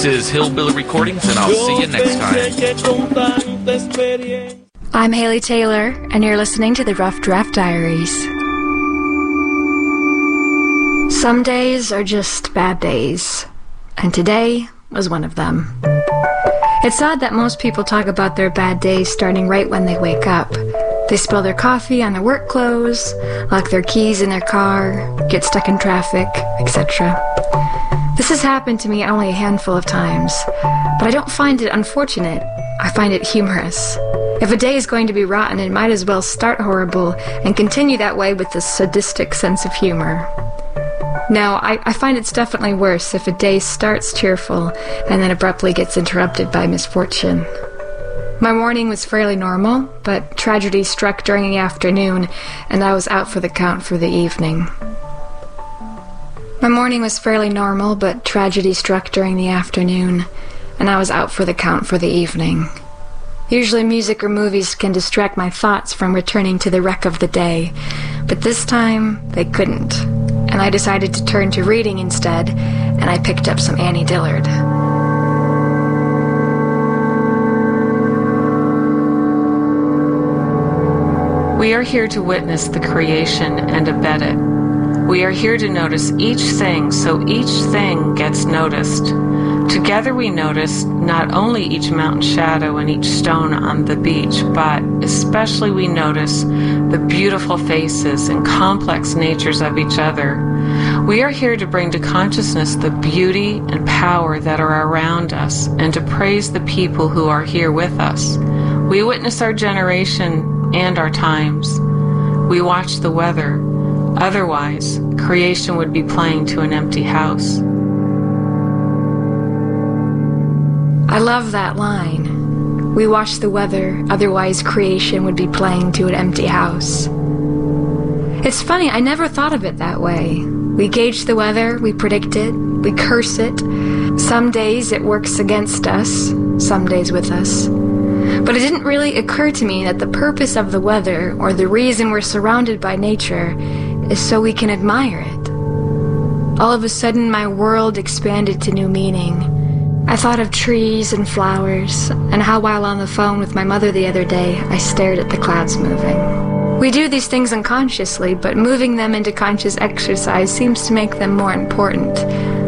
This is Hillbilly Recordings, and I'll see you next time. I'm Haley Taylor, and you're listening to the Rough Draft Diaries. Some days are just bad days, and today was one of them. It's odd that most people talk about their bad days starting right when they wake up. They spill their coffee on their work clothes, lock their keys in their car, get stuck in traffic, etc. This has happened to me only a handful of times, but I don't find it unfortunate. I find it humorous. If a day is going to be rotten, it might as well start horrible and continue that way with a sadistic sense of humor. No, I find it's definitely worse if a day starts cheerful and then abruptly gets interrupted by misfortune. My morning was fairly normal, but tragedy struck during the afternoon, and I was out for the count for the evening. My morning was fairly normal, but tragedy struck during the afternoon, and I was out for the count for the evening. Usually music or movies can distract my thoughts from returning to the wreck of the day, but this time they couldn't, and I decided to turn to reading instead, and I picked up some Annie Dillard. We are here to witness the creation and abet it. We are here to notice each thing so each thing gets noticed. Together we notice not only each mountain shadow and each stone on the beach, but especially we notice the beautiful faces and complex natures of each other. We are here to bring to consciousness the beauty and power that are around us and to praise the people who are here with us. We witness our generation and our times. We watch the weather. Otherwise, creation would be playing to an empty house. I love that line. We watch the weather, otherwise creation would be playing to an empty house. It's funny, I never thought of it that way. We gauge the weather, we predict it, we curse it. Some days it works against us, some days with us. But it didn't really occur to me that the purpose of the weather, or the reason we're surrounded by nature, is so we can admire it. All of a sudden, my world expanded to new meaning. I thought of trees and flowers, and how while on the phone with my mother the other day, I stared at the clouds moving. We do these things unconsciously, but moving them into conscious exercise seems to make them more important.